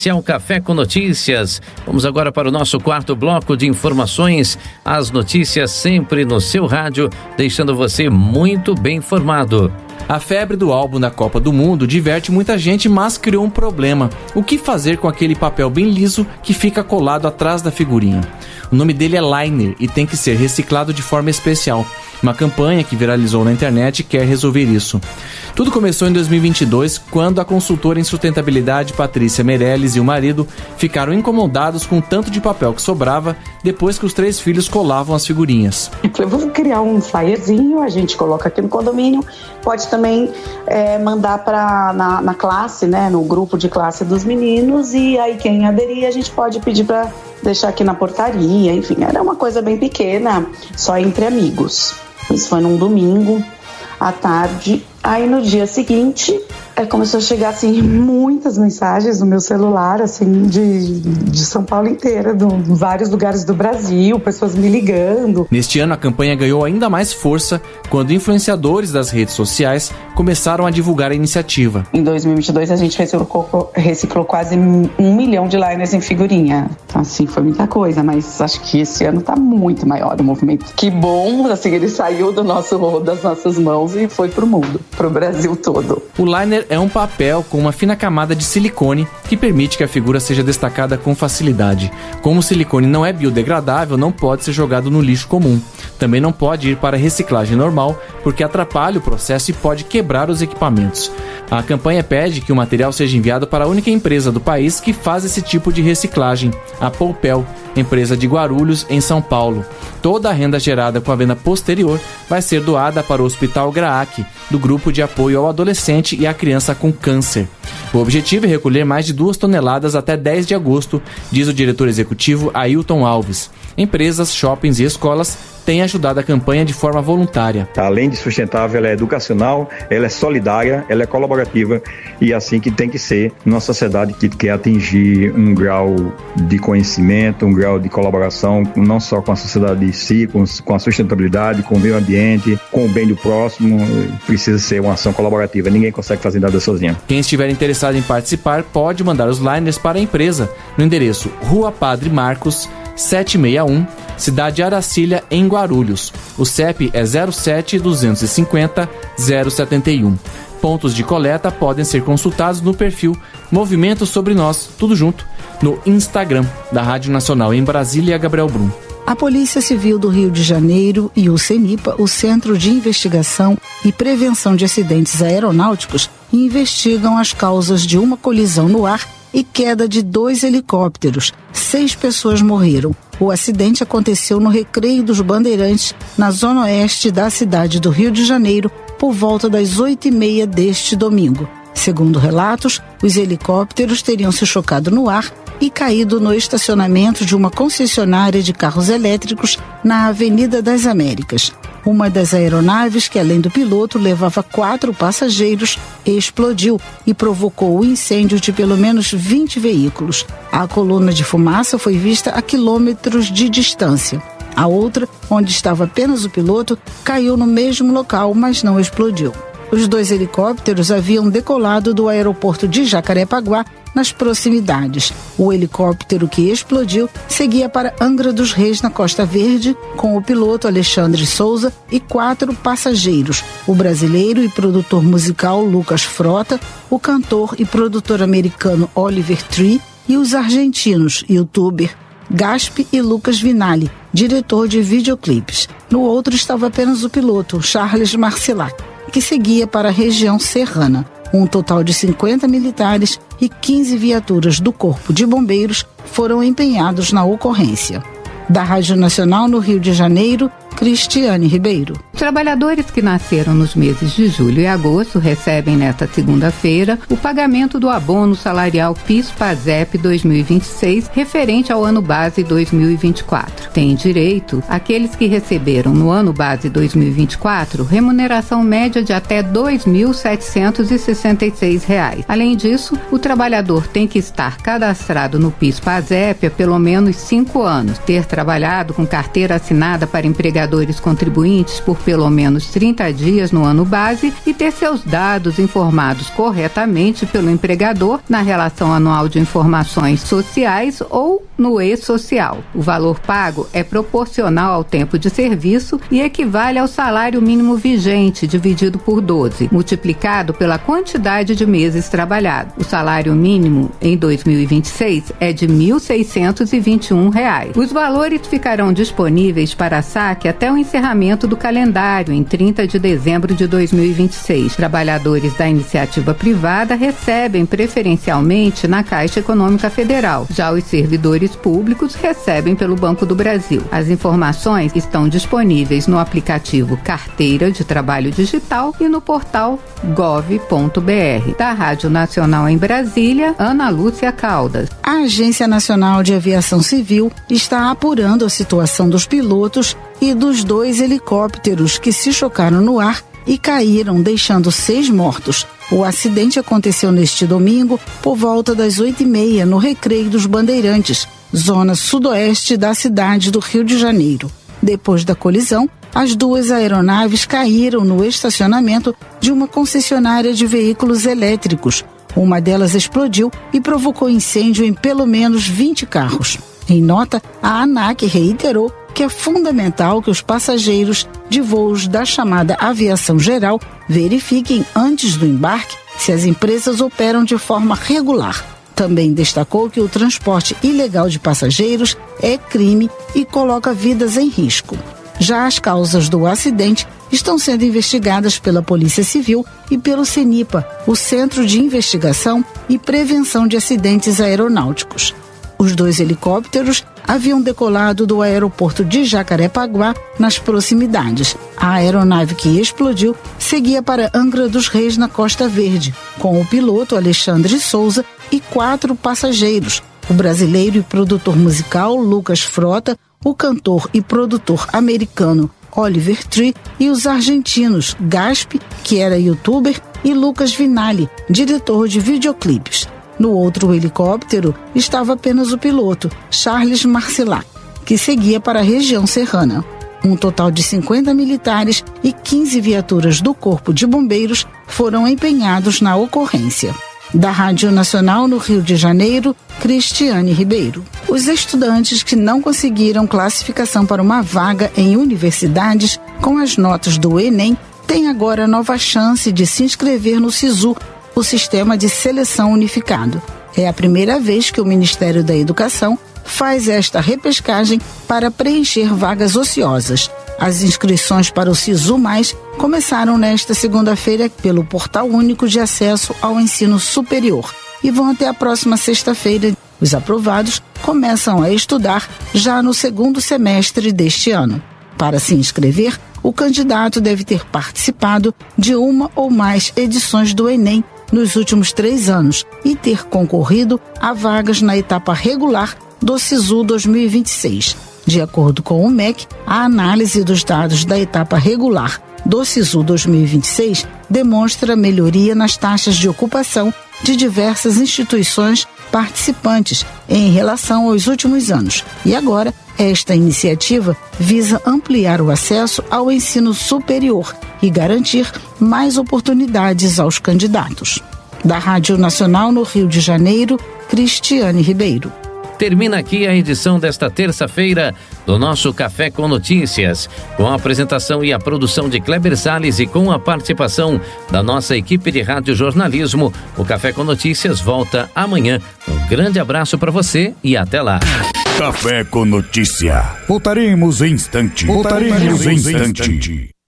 Esse é o Café com Notícias. Vamos agora para o nosso quarto bloco de informações. As notícias sempre no seu rádio, deixando você muito bem informado. A febre do álbum da Copa do Mundo diverte muita gente, mas criou um problema. O que fazer com aquele papel bem liso que fica colado atrás da figurinha? O nome dele é liner e tem que ser reciclado de forma especial. Uma campanha que viralizou na internet quer resolver isso. Tudo começou em 2022, quando a consultora em sustentabilidade Patrícia Meirelles e o marido ficaram incomodados com o tanto de papel que sobrava depois que os 3 filhos colavam as figurinhas. Eu vou criar um flyerzinho, a gente coloca aqui no condomínio, pode também mandar na classe, né, no grupo de classe dos meninos, e aí quem aderir a gente pode pedir para deixar aqui na portaria, enfim, era uma coisa bem pequena, só entre amigos. Isso foi num domingo à tarde. Aí no dia seguinte começou a chegar assim muitas mensagens no meu celular, assim, de São Paulo inteira, de vários lugares do Brasil, pessoas me ligando. Neste ano a campanha ganhou ainda mais força quando influenciadores das redes sociais começaram a divulgar a iniciativa. Em 2022 a gente reciclou quase 1 milhão de liners em figurinha. Então assim, foi muita coisa, mas acho que esse ano tá muito maior o movimento. Que bom, assim, ele saiu das nossas mãos e foi pro mundo, pro Brasil todo. O liner é um papel com uma fina camada de silicone que permite que a figura seja destacada com facilidade. Como o silicone não é biodegradável, não pode ser jogado no lixo comum. Também não pode ir para a reciclagem normal, porque atrapalha o processo e pode quebrar os equipamentos. A campanha pede que o material seja enviado para a única empresa do país que faz esse tipo de reciclagem, a Poupel, empresa de Guarulhos, em São Paulo. Toda a renda gerada com a venda posterior vai ser doada para o Hospital Graac, do Grupo de Apoio ao Adolescente e à Criança com Câncer. O objetivo é recolher mais de 2 toneladas até 10 de agosto, diz o diretor executivo Ailton Alves. Empresas, shoppings e escolas têm ajudado a campanha de forma voluntária. Além de sustentável, ela é educacional, ela é solidária, ela é colaborativa e assim que tem que ser numa sociedade que quer atingir um grau de conhecimento, um grau de colaboração, não só com a sociedade em si, com a sustentabilidade, com o meio ambiente, com o bem do próximo. Precisa ser uma ação colaborativa, ninguém consegue fazer nada sozinho. Quem estiver interessado em participar pode mandar os liners para a empresa no endereço Rua Padre Marcos 761, Cidade Aracília, em Guarulhos. O CEP é 07-250-071. Pontos de coleta podem ser consultados no perfil Movimento Sobre Nós, tudo junto, no Instagram da Rádio Nacional em Brasília, Gabriel Brum. A Polícia Civil do Rio de Janeiro e o CENIPA, o Centro de Investigação e Prevenção de Acidentes Aeronáuticos, investigam as causas de uma colisão no ar e queda de 2 helicópteros. 6 pessoas morreram. O acidente aconteceu no Recreio dos Bandeirantes, na zona oeste da cidade do Rio de Janeiro, por volta das 8h30 deste domingo. Segundo relatos, os helicópteros teriam se chocado no ar e caído no estacionamento de uma concessionária de carros elétricos na Avenida das Américas. Uma das aeronaves, que além do piloto levava 4 passageiros, explodiu e provocou o incêndio de pelo menos 20 veículos. A coluna de fumaça foi vista a quilômetros de distância. A outra, onde estava apenas o piloto, caiu no mesmo local, mas não explodiu. Os 2 helicópteros haviam decolado do aeroporto de Jacarepaguá, nas proximidades. O helicóptero que explodiu seguia para Angra dos Reis, na Costa Verde, com o piloto Alexandre Souza e 4 passageiros: o brasileiro e produtor musical Lucas Frota, o cantor e produtor americano Oliver Tree e os argentinos youtuber Gaspi e Lucas Vinali, diretor de videoclipes. No outro estava apenas o piloto Charles Marcilac, que seguia para a região serrana. Um total de 50 militares e 15 viaturas do Corpo de Bombeiros foram empenhados na ocorrência. Da Rádio Nacional no Rio de Janeiro, Cristiane Ribeiro. Trabalhadores que nasceram nos meses de julho e agosto recebem nesta segunda-feira o pagamento do abono salarial PIS/PASEP 2026, referente ao ano base 2024. Tem direito aqueles que receberam no ano base 2024 remuneração média de até R$ 2.766. Além disso, o trabalhador tem que estar cadastrado no PIS/PASEP há pelo menos 5 anos, ter trabalhado com carteira assinada para empregadores contribuintes por pelo menos 30 dias no ano base e ter seus dados informados corretamente pelo empregador na relação anual de informações sociais ou no e-social. O valor pago é proporcional ao tempo de serviço e equivale ao salário mínimo vigente dividido por 12, multiplicado pela quantidade de meses trabalhados. O salário mínimo em 2026 é de R$ 1.621. Os valores ficarão disponíveis para saque até o encerramento do calendário em 30 de dezembro de 2026. Trabalhadores da iniciativa privada recebem preferencialmente na Caixa Econômica Federal. Já os servidores públicos recebem pelo Banco do Brasil. As informações estão disponíveis no aplicativo Carteira de Trabalho Digital e no portal gov.br. Da Rádio Nacional em Brasília, Ana Lúcia Caldas. A Agência Nacional de Aviação Civil está apurando a situação dos pilotos e dos 2 helicópteros que se chocaram no ar e caíram, deixando 6 mortos. O acidente aconteceu neste domingo por volta das 8h30 no Recreio dos Bandeirantes, zona sudoeste da cidade do Rio de Janeiro. Depois da colisão, as 2 aeronaves caíram no estacionamento de uma concessionária de veículos elétricos. Uma delas explodiu e provocou incêndio em pelo menos 20 carros. Em nota, a ANAC reiterou que é fundamental que os passageiros de voos da chamada aviação geral verifiquem antes do embarque se as empresas operam de forma regular. Também destacou que o transporte ilegal de passageiros é crime e coloca vidas em risco. Já as causas do acidente estão sendo investigadas pela Polícia Civil e pelo CENIPA, o Centro de Investigação e Prevenção de Acidentes Aeronáuticos. Os 2 helicópteros haviam decolado do aeroporto de Jacarepaguá, nas proximidades. A aeronave que explodiu seguia para Angra dos Reis, na Costa Verde, com o piloto Alexandre Souza e 4 passageiros: o brasileiro e produtor musical Lucas Frota, o cantor e produtor americano Oliver Tree e os argentinos Gaspi, que era youtuber, e Lucas Vinali, diretor de videoclipes. No outro helicóptero estava apenas o piloto, Charles Marcilac, que seguia para a região serrana. Um total de 50 militares e 15 viaturas do Corpo de Bombeiros foram empenhados na ocorrência. Da Rádio Nacional no Rio de Janeiro, Cristiane Ribeiro. Os estudantes que não conseguiram classificação para uma vaga em universidades com as notas do Enem têm agora nova chance de se inscrever no SISU, o Sistema de Seleção Unificado. É a primeira vez que o Ministério da Educação faz esta repescagem para preencher vagas ociosas. As inscrições para o SISU+, começaram nesta segunda-feira pelo Portal Único de Acesso ao Ensino Superior e vão até a próxima sexta-feira. Os aprovados começam a estudar já no 2º semestre deste ano. Para se inscrever, o candidato deve ter participado de uma ou mais edições do Enem nos últimos 3 anos e ter concorrido a vagas na etapa regular do SISU 2026. De acordo com o MEC, a análise dos dados da etapa regular do SISU 2026 demonstra melhoria nas taxas de ocupação de diversas instituições participantes em relação aos últimos anos. E agora, esta iniciativa visa ampliar o acesso ao ensino superior e garantir mais oportunidades aos candidatos. Da Rádio Nacional no Rio de Janeiro, Cristiane Ribeiro. Termina aqui a edição desta terça-feira do nosso Café com Notícias, com a apresentação e a produção de Kleber Salles e com a participação da nossa equipe de radiojornalismo. O Café com Notícias volta amanhã. Um grande abraço para você e até lá. Café com Notícia. Voltaremos em instante.